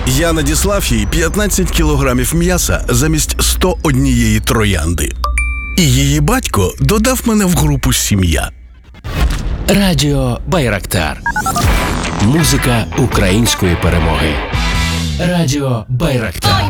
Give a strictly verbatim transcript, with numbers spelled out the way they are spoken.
Я надіслав їй п'ятнадцять кілограмів м'яса замість сто однієї троянди. І її батько додав мене в групу «Сім'я». Радіо Байрактар. Музика української перемоги. Радіо Байрактар.